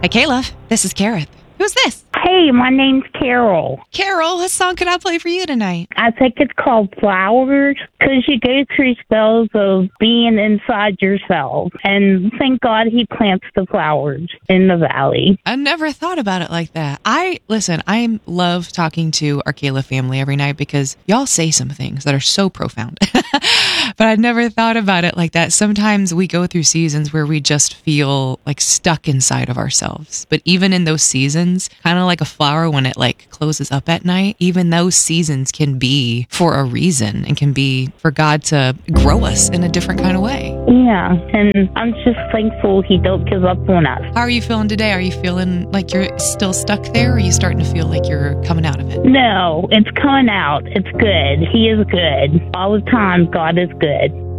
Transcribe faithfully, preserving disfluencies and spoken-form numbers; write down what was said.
Hi, Kayla. This is Kareth. Who's this? Hey, my name's Carol. Carol, what song can I play for you tonight? I think it's called Flowers, because you go through spells of being inside yourself. And thank God he plants the flowers in the valley. I never thought about it like that. I, listen, I love talking to our Kayla family every night because y'all say some things that are so profound. But I never thought about it like that. Sometimes we go through seasons where we just feel like stuck inside of ourselves. But even in those seasons, kind of like a flower when it like closes up at night, even those seasons can be for a reason and can be for God to grow us in a different kind of way. Yeah, and I'm just thankful he don't give up on us. How are you feeling today? Are you feeling like you're still stuck there, or are you starting to feel like you're coming out of it? No, it's coming out. It's good. He is good. All the time, God is good.